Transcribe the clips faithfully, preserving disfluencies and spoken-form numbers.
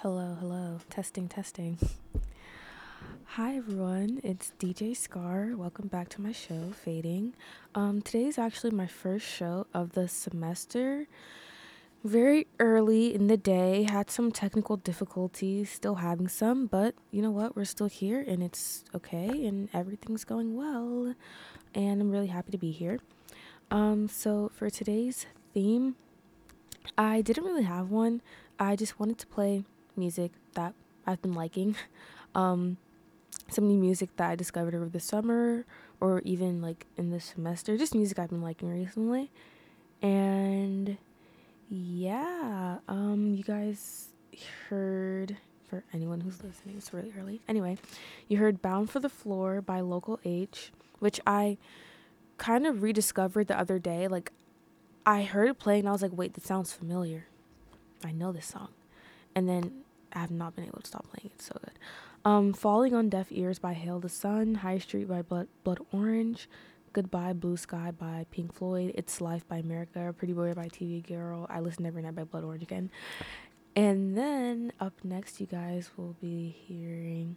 Hello, hello. Testing, testing. Hi everyone, it's D J Scar. Welcome back to my show, Fading. Um, today's actually my first show of the semester. Very early in the day, had some technical difficulties, still having some, but you know what? We're still here and it's okay and everything's going well. And I'm really happy to be here. Um, so for today's theme, I didn't really have one. I just wanted to play music that I've been liking. Um, some new music that I discovered over the summer or even like in the semester, just music I've been liking recently. And yeah, um, you guys heard, for anyone who's listening, it's really early. Anyway, you heard Bound for the Floor by Local H, which I kind of rediscovered the other day. Like, I heard it playing and I was like, wait, that sounds familiar. I know this song. And then I have not been able to stop playing it. It's so good. Um, Falling on Deaf Ears by Hail the Sun, High Street by Blood, Blood Orange, Goodbye Blue Sky by Pink Floyd, It's Life by America, Pretty Boy by T V Girl, I Listen Every Night by Blood Orange again. And then up next, you guys will be hearing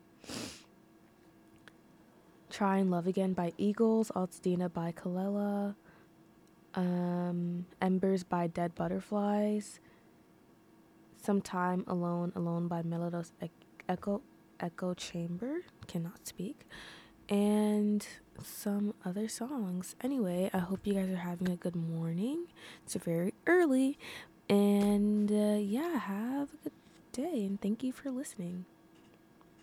Try and Love Again by Eagles, Altadena by Kalela, um, Embers by Dead Butterflies, Sometime Alone, Alone by Melodos Echo Echo Chamber, cannot speak, and some other songs. Anyway, I hope you guys are having a good morning. It's very early, and uh, yeah, have a good day, and thank you for listening.